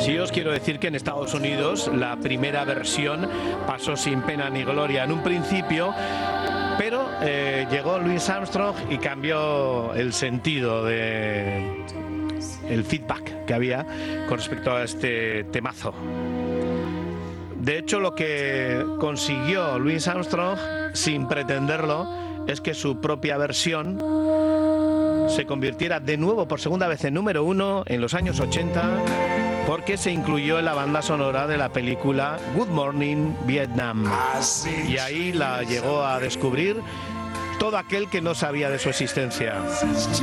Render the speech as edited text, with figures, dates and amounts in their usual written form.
Sí os quiero decir que en Estados Unidos la primera versión pasó sin pena ni gloria en un principio, pero llegó Louis Armstrong y cambió el sentido de el feedback que había con respecto a este temazo. De hecho, lo que consiguió Louis Armstrong, sin pretenderlo, es que su propia versión se convirtiera de nuevo por segunda vez en número 1 en los años 80, porque se incluyó en la banda sonora de la película Good Morning Vietnam. Y ahí la llegó a descubrir todo aquel que no sabía de su existencia.